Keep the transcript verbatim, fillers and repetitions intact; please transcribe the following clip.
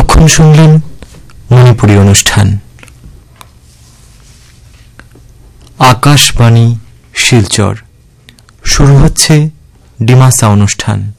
এতক্ষণ শুনলেন মণিপুরী অনুষ্ঠান। আকাশবাণী শিলচর। শুরু হচ্ছে ডিমাসা অনুষ্ঠান।